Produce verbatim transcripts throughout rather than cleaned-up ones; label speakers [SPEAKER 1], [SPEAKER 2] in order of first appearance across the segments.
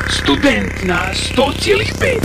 [SPEAKER 1] Student na sto zarez pet.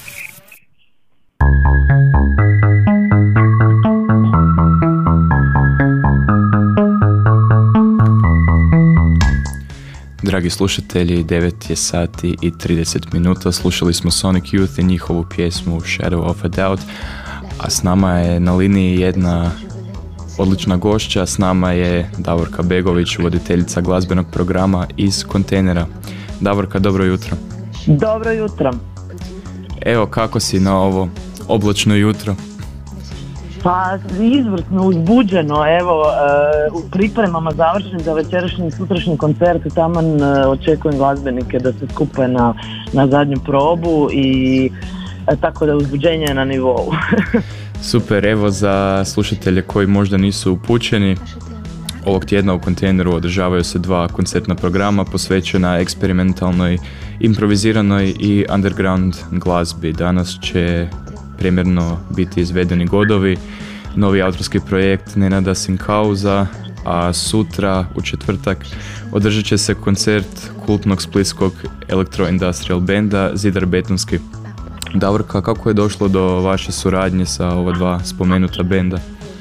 [SPEAKER 2] Dragi slušatelji, devet je sati i trideset minuta, slušali smo Sonic Youth i njihovu pjesmu Shadow of a Doubt, a s nama je na liniji jedna odlična gošća, s nama je Davorka Begović, voditeljica glazbenog programa iz Kontejnera. Davorka, dobro jutro.
[SPEAKER 3] Dobro jutro.
[SPEAKER 2] Evo, kako si na ovo oblačno jutro?
[SPEAKER 3] Pa izvrsno, uzbuđeno, evo, e, u pripremama završenim za večerašnji i sutrašnji koncert, taman e, očekujem glazbenike da se skupe na, na zadnju probu i e, tako da uzbuđenje je na nivou.
[SPEAKER 2] Super, evo za slušatelje koji možda nisu upućeni, ovog tjedna u Kontejneru održavaju se dva koncertna programa posvećena eksperimentalnoj, improviziranoj i underground glazbi. Danas će premjerno biti izvedeni Godovi, novi autorski projekt Nenada Sinkauza, a sutra u četvrtak održat će se koncert kultnog splitskog elektro-industrial benda Zidar Betonski. Davorka, kako je došlo do vaše suradnje sa ova dva spomenuta benda?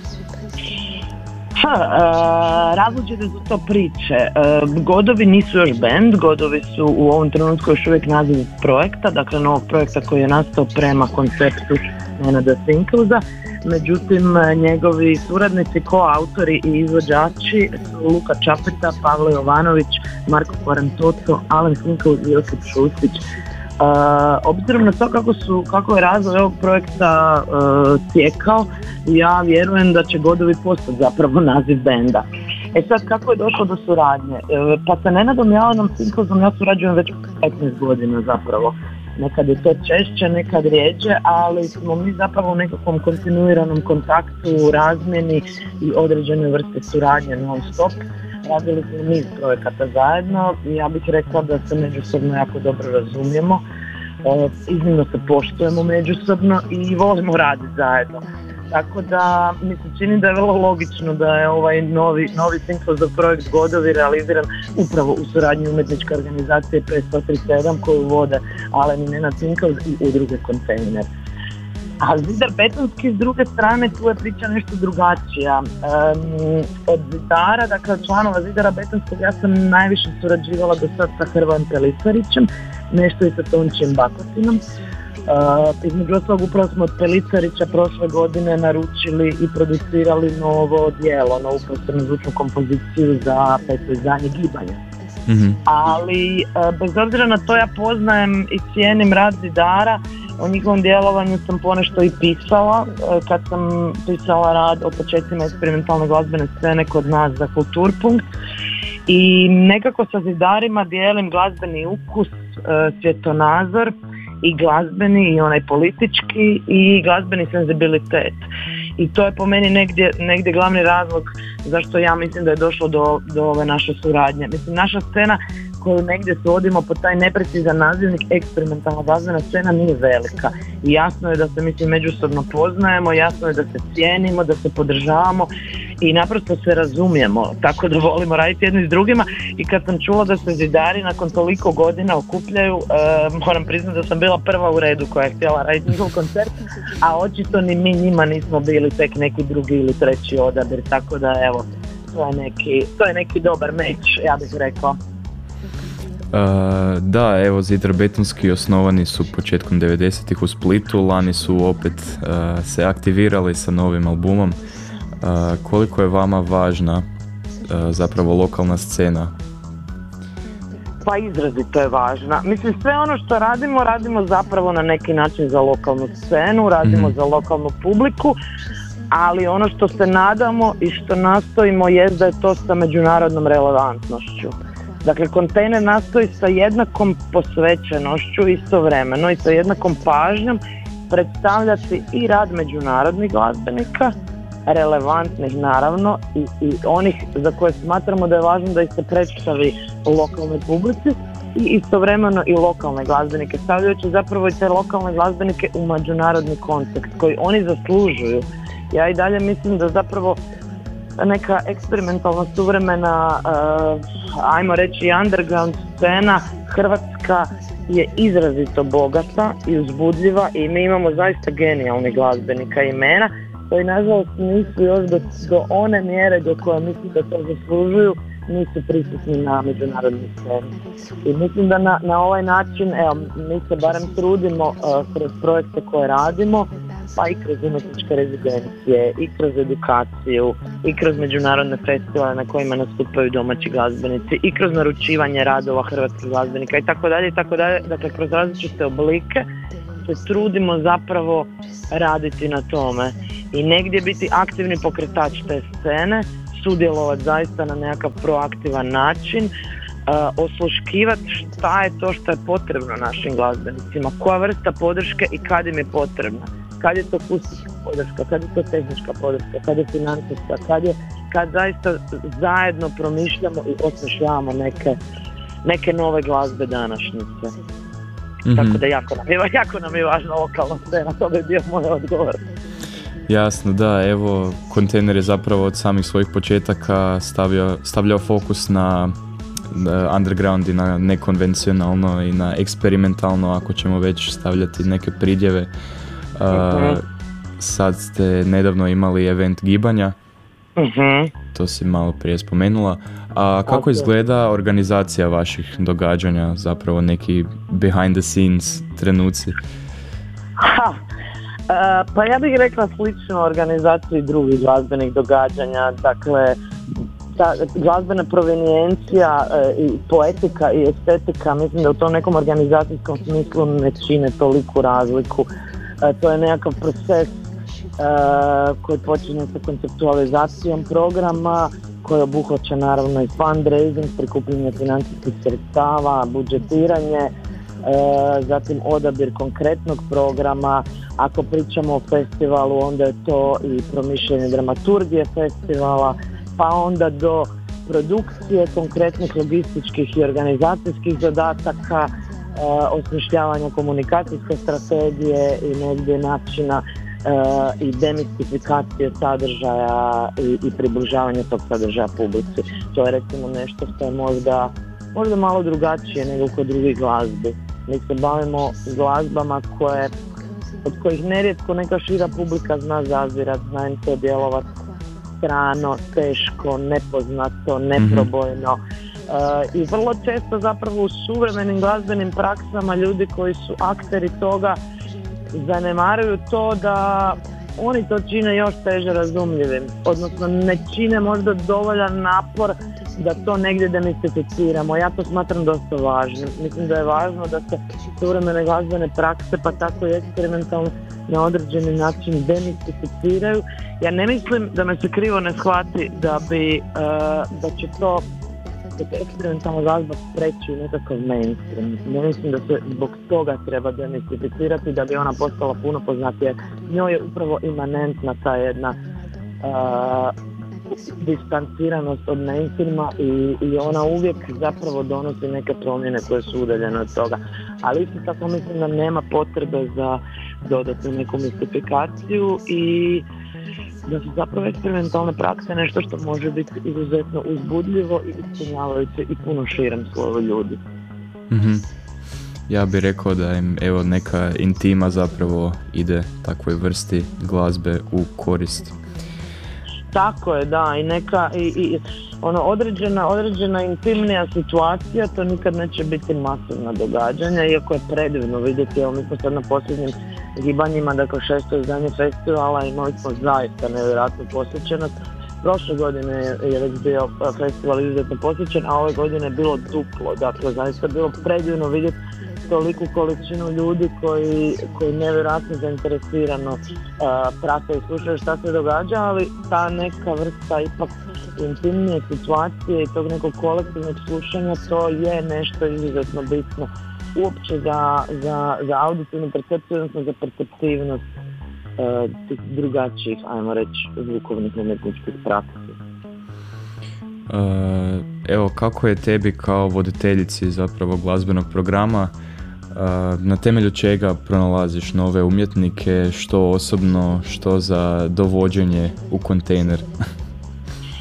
[SPEAKER 3] Ha, uh, različite su to priče. Uh, Godovi nisu još band, Godovi su u ovom trenutku još uvijek naziv projekta, dakle novog projekta koji je nastao prema konceptu Nenada Sinkauza. Međutim, njegovi suradnici, koautori i izvođači su Luka Čapeta, Pavle Jovanović, Marko Quarantotto, Alen Sinkauz i Josip Šustić. Uh, obzirom na to kako, su, kako je razvoj ovog projekta uh, tijekao, ja vjerujem da će Godovi postati zapravo naziv benda. E sad, kako je došlo do suradnje? Uh, pa sa Nenadom Jelenom Sinkauzom ja surađujem već petnaest godina zapravo. Nekad je to češće, nekad rijeđe, ali smo mi zapravo u nekakvom kontinuiranom kontaktu, razmjeni i određene vrste suradnje non stop. Radili smo niz projekata zajedno i ja bih rekla da se međusobno jako dobro razumijemo, e, iznimno se poštujemo međusobno i volimo raditi zajedno. Tako da mi se čini da je vrlo logično da je ovaj novi, novi Sinkauzov projekt Godovi realiziran upravo u suradnji umjetničke organizacije P sto trideset sedam koju vode Alen i Nenad Sinkauz i udruge Kontejner. A Zidar Betonski s druge strane, tu je priča nešto drugačija. Um, od Zidara, dakle članova Zidara Betonskog, ja sam najviše surađivala do sad sa Hrvojem Pelicarićem, nešto i sa Tončijem Bakotinom. Uh, između ostalog upravo smo od Pelicarića prošle godine naručili i producirali novo djelo, novu prostornu zvučnu kompoziciju za peto izdanje Gibanja. Mm-hmm. Ali uh, bez obzira na to ja poznajem i cijenim rad Zidara. O njihovom djelovanju sam ponešto i pisala, kad sam pisala rad o početcima eksperimentalne glazbene scene kod nas za Kulturpunkt. I nekako sa Zidarima dijelim glazbeni ukus, svjetonazor i glazbeni i onaj politički i glazbeni senzibilitet. I to je po meni negdje, negdje glavni razlog zašto ja mislim da je došlo do, do ove naše suradnje. Mislim, naša scena koju negdje svodimo po taj neprecizan nazivnik eksperimentalna glazbena scena nije velika. I jasno je da se mislim međusobno poznajemo, jasno je da se cijenimo, da se podržavamo i naprosto se razumijemo, tako da volimo raditi jedni s drugima. I kad sam čula da se Zidari nakon toliko godina okupljaju, e, moram priznati da sam bila prva u redu koja je htjela raditi njihov koncert, a očito ni mi njima nismo bili tek neki drugi ili treći odabir, tako da evo, to je neki, to je neki dobar meč, ja bih rekla.
[SPEAKER 2] Uh, da, evo Zidar Betonski osnovani su početkom devedesetih u Splitu, lani su opet uh, se aktivirali sa novim albumom. Uh, koliko je vama važna uh, zapravo lokalna scena?
[SPEAKER 3] Pa izrazito je važna. Mislim, sve ono što radimo, radimo zapravo na neki način za lokalnu scenu, radimo mm. za lokalnu publiku, ali ono što se nadamo i što nastojimo je da je to sa međunarodnom relevantnošću. Dakle, Kontejner nastoji sa jednakom posvećenošću istovremeno i sa jednakom pažnjom predstavljati i rad međunarodnih glazbenika, relevantnih naravno i, i onih za koje smatramo da je važno da ih se predstavi lokalnoj publici i istovremeno i lokalne glazbenike, stavljajući zapravo i te lokalne glazbenike u međunarodni kontekst koji oni zaslužuju. Ja i dalje mislim da zapravo neka eksperimentalna suvremena, uh, ajmo reći underground scena hrvatska je izrazito bogata i uzbudljiva i mi imamo zaista genijalnih glazbenika i imena koji nažalost nisu još do, do one mjere do koje mislim da to zaslužuju, nisu prisutni na međunarodnoj sceni. I mislim da na, na ovaj način, evo, mi se barem trudimo uh, kroz projekte koje radimo, pa i kroz umjetničke rezidencije, i kroz edukaciju, i kroz međunarodne festivale na kojima nastupaju domaći glazbenici, i kroz naručivanje radova hrvatskih glazbenika i tako dalje i tako dalje. Dakle, kroz različite oblike se trudimo zapravo raditi na tome i negdje biti aktivni pokretač te scene, sudjelovati zaista na nekakav proaktivan način, uh, osluškivati šta je to što je potrebno našim glazbenicima, koja vrsta podrške i kad im je potrebna. Kad je to akustička podrška, kad je to tehnička podrška, kad je financijska, kad je, kad zaista zajedno promišljamo i osmišljavamo neke, neke nove glazbe današnjice. Mm-hmm. Tako da jako nam, je, jako nam je važna lokalna scena, to bi bio moj odgovor.
[SPEAKER 2] Jasno, da, evo, Kontejner je zapravo od samih svojih početaka stavio, stavljao fokus na underground i na nekonvencionalno i na eksperimentalno, ako ćemo već stavljati neke pridjeve. Uh, uh-huh. Sad ste nedavno imali event gibanja, uh-huh. To si malo prije spomenula. A kako okay. izgleda organizacija vaših događanja, zapravo neki behind the scenes trenuci?
[SPEAKER 3] Ha. Uh, pa ja bih rekla slično organizaciji drugih glazbenih događanja, dakle ta glazbena provenijencija uh, i poetika i estetika, mislim da u tom nekom organizacijskom smislu ne čine toliku razliku. Uh, to je nekakav proces uh, koji počinje sa konceptualizacijom programa, koji obuhvaća naravno i fundraising, prikupljanje financijskih sredstava, budžetiranje, uh, zatim odabir konkretnog programa. Ako pričamo o festivalu, onda je to i promišljanje dramaturgije festivala, pa onda do produkcije konkretnih logističkih i organizacijskih zadataka, Uh, osmišljavanja komunikacijske strategije i negdje načina uh, i demistifikacije sadržaja i, i približavanja tog sadržaja publici. To je recimo nešto što je možda, možda malo drugačije nego kod drugih glazbi. Mi se bavimo glazbama koje, od kojih nerijetko neka šira publika zna zazirat, zna im to djelovati strano, teško, nepoznato, neprobojno. Mm-hmm. Uh, i vrlo često zapravo u suvremenim glazbenim praksama ljudi koji su akteri toga zanemaruju to da oni to čine još teže razumljivim, odnosno ne čine možda dovoljan napor da to negdje demistificiramo. Ja to smatram dosta važnim. Mislim da je važno da se suvremene glazbene prakse, pa tako i eksperimentalno, na određeni način demistificiraju. Ja ne mislim, da me se krivo ne shvati, da bi uh, da će to da se eksperimentalna glazba preći u nekakav mainstream. Ne mislim da se zbog toga treba demistificirati da bi ona postala puno poznatija. Njoj je upravo imanentna ta jedna uh, distanciranost od mainstreama i, i ona uvijek zapravo donosi neke promjene koje su udaljene od toga. Ali isto tako mislim da nema potrebe za dodatnu neku mistifikaciju i da su zapravo eksperimentalne prakse nešto što može biti izuzetno uzbudljivo i ispunjavajuće i puno širem slovu ljudi.
[SPEAKER 2] Mm-hmm. Ja bih rekao da im evo neka intima zapravo ide takvoj vrsti glazbe u korist.
[SPEAKER 3] Tako je, da, i neka i, i ono određena, određena intimnija situacija, to nikad neće biti masovna događanja, iako je predivno vidjeti. Evo, mi smo sad na posljednjim gibanjima, dakle šesto izdanje festivala, imali smo zaista nevjerojatnu posjećenost. Prošle godine je već bio festival izuzetno posjećen, a ove godine je bilo duplo, dakle zaista je bilo predivno vidjeti toliku količinu ljudi koji, koji nevjerojatno zainteresirano uh, prate i slušaju šta se događa, ali ta neka vrsta ipak intimnije situacije i tog nekog kolektivnog slušanja, to je nešto izuzetno bitno uopće za, za, za auditivnu percepciju, odnosno za perceptivnost uh, tih drugačijih, ajmo reći, zvukovnih umjetničkih praksi.
[SPEAKER 2] Uh, evo, kako je tebi kao voditeljici zapravo glazbenog programa, uh, na temelju čega pronalaziš nove umjetnike, što osobno, što za dovođenje u kontejner?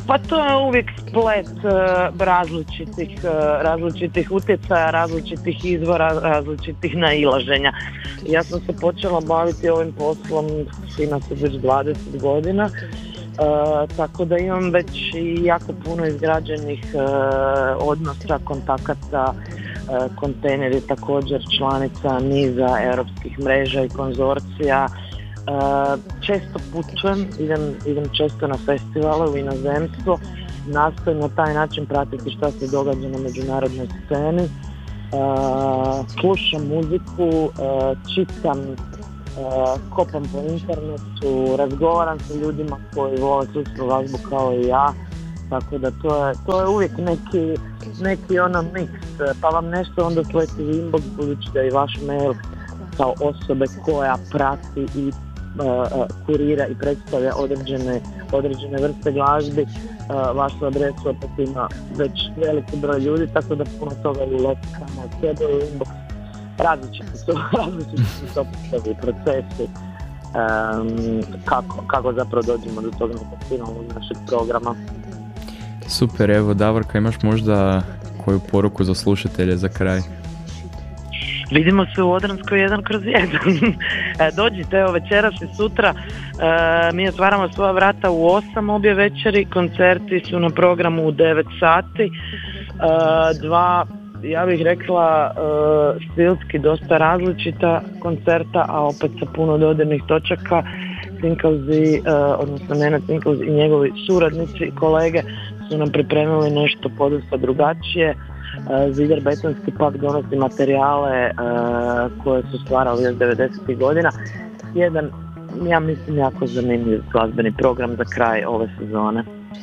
[SPEAKER 3] Pa to je uvijek splet uh, različitih, uh, različitih utjecaja, različitih izvora, različitih nailaženja. Ja sam se počela baviti ovim poslom, ima se već dvadeset godina, uh, tako da imam već i jako puno izgrađenih uh, odnosa, kontakata. Uh, Kontejner je također članica niza europskih mreža i konzorcija. Uh, često putujem, idem, idem često na festivale u inozemstvo, nastojim na taj način pratiti šta se događa na međunarodnoj sceni, uh, slušam muziku, uh, čitam, uh, kopam po internetu, razgovaram sa ljudima koji vole sudsku glazbu kao i ja, tako da to je, to je uvijek neki, neki ono mix, pa vam nešto onda sleti u inbox, budući da i vaš mail kao osobe koja prati i uh, kurira i predstavlja određene, određene vrste glazbi, uh, vašu adresu opet ima već veliki broj ljudi, tako da puno toga i uleti samo od sebe u inbox. Različiti su, različiti su to postavi procesi, um, kako, kako zapravo dođemo do toga nekog finalnog našeg programa.
[SPEAKER 2] Super, evo Davorka, imaš možda koju poruku za slušatelje za kraj?
[SPEAKER 3] Vidimo se u Odranskoj jedan kroz jedan. Dođite, evo večeras i sutra. E, mi otvaramo svoja vrata u osam obje večeri. Koncerti su na programu u devet sati. E, dva, ja bih rekla, e, stilski dosta različita koncerta, a opet sa puno dodirnih točaka. Cinkauzi, e, odnosno Nenad Cinkauz i njegovi suradnici i kolege su nam pripremili nešto podosta drugačije. Zidar Betonski pak donosi materijale uh, koje su stvarali još devedesetih godina. Jedan, ja mislim, jako zanimljiv glazbeni program za kraj ove sezone.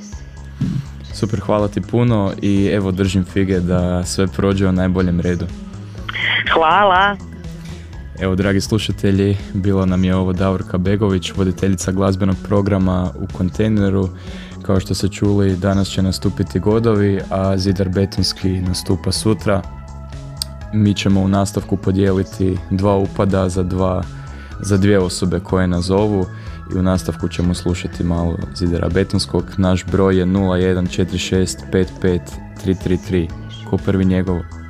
[SPEAKER 2] Super, hvala ti puno i evo držim fige da sve prođe u najboljem redu.
[SPEAKER 3] Hvala!
[SPEAKER 2] Evo, dragi slušatelji, bila nam je ovo Davorka Begović, voditeljica glazbenog programa u Kontejneru. Kao što ste čuli, danas će nastupiti Godovi, a Zidar Betonski nastupa sutra. Mi ćemo u nastavku podijeliti dva upada za, dva, za dvije osobe koje nazovu i u nastavku ćemo slušati malo Zidara Betonskog. Naš broj je nula jedan četiri šest pet pet tri tri tri. Ko prvi njegovo.